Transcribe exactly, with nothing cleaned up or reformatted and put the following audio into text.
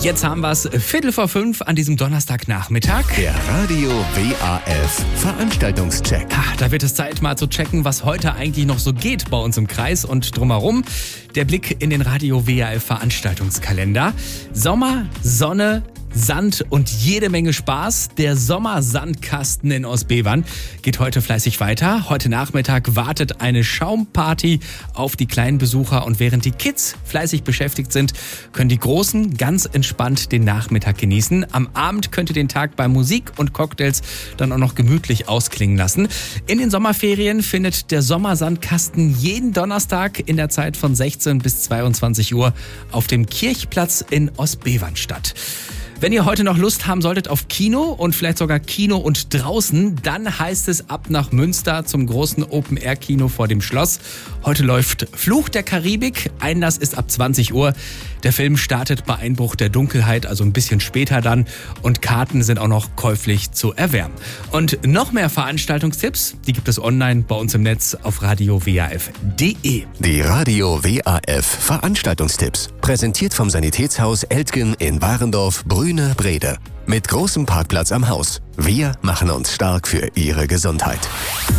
Jetzt haben wir es Viertel vor fünf an diesem Donnerstagnachmittag. Der Radio W A F Veranstaltungscheck. Ah, da wird es Zeit mal zu checken, was heute eigentlich noch so geht bei uns im Kreis und drumherum. Der Blick in den Radio W A F Veranstaltungskalender. Sommer, Sonne, Sand und jede Menge Spaß. Der Sommersandkasten in Ostbevern geht heute fleißig weiter. Heute Nachmittag wartet eine Schaumparty auf die kleinen Besucher und während die Kids fleißig beschäftigt sind, können die Großen ganz entspannt den Nachmittag genießen. Am Abend könnt ihr den Tag bei Musik und Cocktails dann auch noch gemütlich ausklingen lassen. In den Sommerferien findet der Sommersandkasten jeden Donnerstag in der Zeit von sechzehn bis zweiundzwanzig Uhr auf dem Kirchplatz in Ostbevern statt. Wenn ihr heute noch Lust haben solltet auf Kino und vielleicht sogar Kino und draußen, dann heißt es ab nach Münster zum großen Open-Air-Kino vor dem Schloss. Heute läuft Fluch der Karibik. Einlass ist ab zwanzig Uhr. Der Film startet bei Einbruch der Dunkelheit, also ein bisschen später dann. Und Karten sind auch noch käuflich zu erwärmen. Und noch mehr Veranstaltungstipps, die gibt es online bei uns im Netz auf radio w a f punkt d e. Die Radio W A F Veranstaltungstipps. Präsentiert vom Sanitätshaus Eltgen in Warendorf, Brüne, Brede. Mit großem Parkplatz am Haus. Wir machen uns stark für Ihre Gesundheit.